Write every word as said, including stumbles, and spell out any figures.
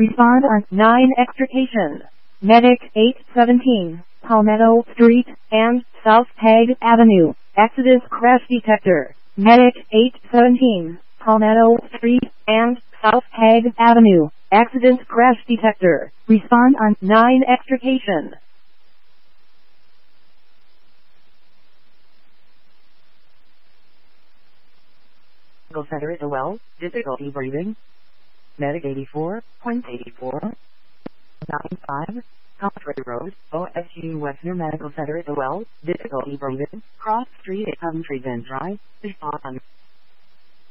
Respond on nine extrication. Medic eight seventeen, Palmetto Street and South Peg Avenue. Accident crash detector. Medic eight seventeen, Palmetto Street and South Peg Avenue. Accident crash detector. Respond on nine extrication. Confederate well, difficulty breathing. Medic eighty-four point eight four nine five, Country Road, O S U Western Medical Center at the well, difficulty breathing, cross street at Country Bend Drive, respond.